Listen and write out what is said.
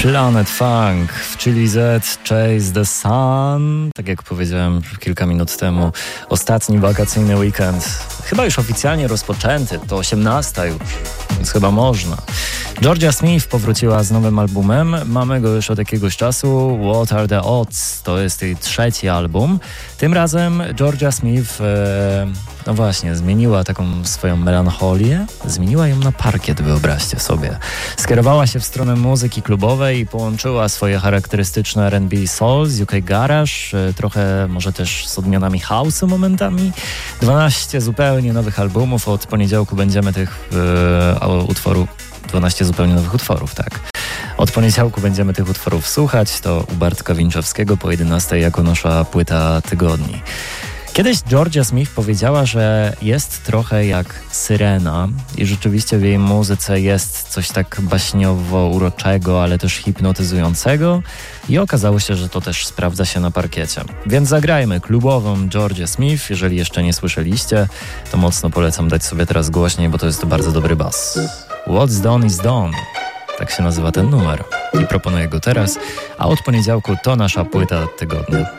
Planet Funk w Chili Z, Chase the Sun. Tak jak powiedziałem kilka minut temu, ostatni wakacyjny weekend. Chyba już oficjalnie rozpoczęty, to 18 już, więc chyba można. Georgia Smith powróciła z nowym albumem. Mamy go już od jakiegoś czasu. What Are The Odds? To jest jej trzeci album. Tym razem Georgia Smith, no właśnie, zmieniła taką swoją melancholię. Zmieniła ją na parkiet, wyobraźcie sobie. Skierowała się w stronę muzyki klubowej i połączyła swoje charakterystyczne R&B soul z UK Garage, trochę może też z odmianami house'u momentami. 12 zupełnie nowych albumów. Od poniedziałku będziemy tych utworów 12 zupełnie nowych utworów, tak. Od poniedziałku będziemy tych utworów słuchać. To u Bartka Winczowskiego po 11 jako nasza płyta tygodni. Kiedyś Georgia Smith powiedziała, że jest trochę jak syrena i rzeczywiście w jej muzyce jest coś tak baśniowo-uroczego, ale też hipnotyzującego i okazało się, że to też sprawdza się na parkiecie. Więc zagrajmy klubową Georgia Smith. Jeżeli jeszcze nie słyszeliście, to mocno polecam dać sobie teraz głośniej, bo to jest bardzo dobry bas. What's Done is Done. Tak się nazywa ten numer i proponuję go teraz, a od poniedziałku to nasza płyta tygodnia.